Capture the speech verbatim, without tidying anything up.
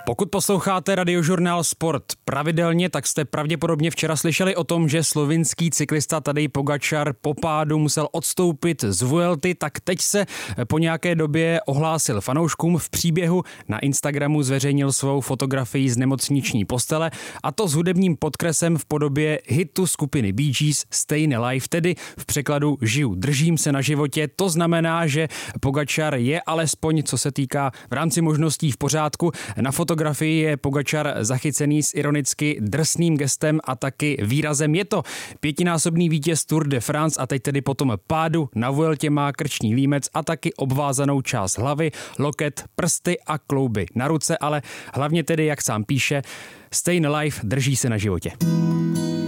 Pokud posloucháte Radiožurnál Sport pravidelně, tak jste pravděpodobně včera slyšeli o tom, že slovinský cyklista Tadej Pogačar po pádu musel odstoupit z Vuelty, tak teď se po nějaké době ohlásil fanouškům. V příběhu na Instagramu zveřejnil svou fotografii z nemocniční postele, a to s hudebním podkresem v podobě hitu skupiny Bee Gees Stayin' Alive, tedy v překladu Žiju, držím se na životě. To znamená, že Pogačar je alespoň, co se týká v rámci možností, v pořádku. Na fotografii je Pogačar zachycený s ironicky drsným gestem a taky výrazem. Je to pětinásobný vítěz Tour de France a teď tedy po tom pádu na Vueltě má krční límec a taky obvázanou část hlavy, loket, prsty a klouby na ruce, ale hlavně tedy, jak sám píše, Stayin' Alive, drží se na životě.